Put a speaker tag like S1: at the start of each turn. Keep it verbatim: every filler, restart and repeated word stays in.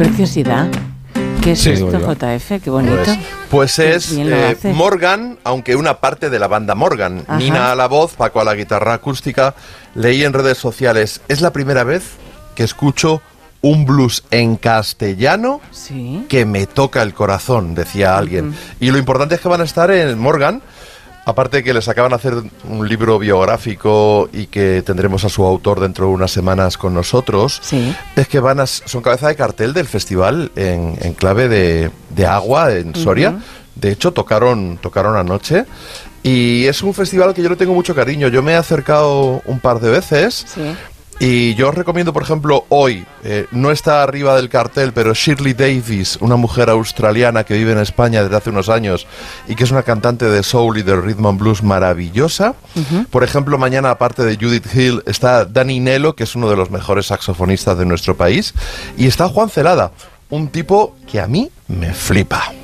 S1: preciosidad. ¿Qué es
S2: Sí,
S1: esto,
S2: digo yo.
S1: J F? Qué bonito.
S3: Pues, pues es
S1: Bien lo
S3: eh,
S1: hace.
S3: Morgan, aunque una parte de la banda Morgan.
S1: Ajá.
S3: Nina a la voz, Paco a la guitarra acústica. Leí en redes sociales, es la primera vez que escucho un blues en castellano
S1: Sí.
S3: que me toca el corazón, decía alguien. Uh-huh. Y lo importante es que van a estar en Morgan, aparte de que les acaban de hacer un libro biográfico y que tendremos a su autor dentro de unas semanas con nosotros,
S1: sí.
S3: es que van a, son cabeza de cartel del festival en, en clave de, de agua en Soria. Uh-huh. De hecho, tocaron, tocaron anoche. Y es un festival que yo le tengo mucho cariño. Yo me he acercado un par de veces.
S1: Sí.
S3: Y yo os recomiendo, por ejemplo, hoy, eh, no está arriba del cartel, pero Shirley Davis, una mujer australiana que vive en España desde hace unos años y que es una cantante de soul y de rhythm and blues maravillosa. Uh-huh. Por ejemplo, mañana, aparte de Judith Hill, está Danny Nello, que es uno de los mejores saxofonistas de nuestro país. Y está Juan Celada, un tipo que a mí me flipa.